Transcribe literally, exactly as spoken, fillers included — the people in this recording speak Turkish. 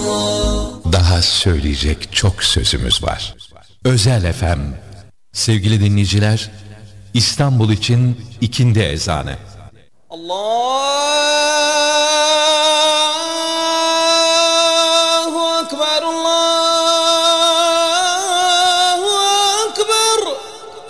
Daha söyleyecek çok sözümüz var. Özel F M. Sevgili dinleyiciler, İstanbul için ikindi ezanı. Allah